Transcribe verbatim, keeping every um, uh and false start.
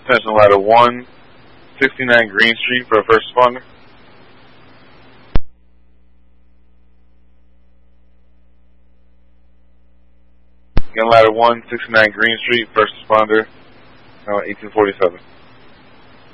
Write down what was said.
Attention ladder one sixty-nine Green Street for a first responder. Again, ladder one sixty-nine Green Street, first responder, uh, eighteen forty-seven.